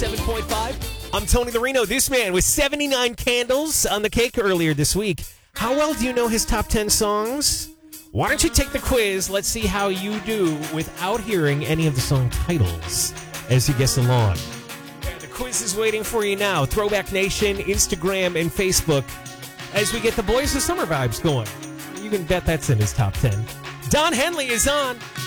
107.5. I'm Tony Larino. This man with 79 candles on the cake earlier this week. How well do you know his top 10 songs? Why don't you take the quiz? Let's see how you do without hearing any of the song titles as you guess along. And the quiz is waiting for you now. Throwback Nation, Instagram, and Facebook. As we get the Boys of Summer vibes going. You can bet that's in his top 10. Don Henley is on.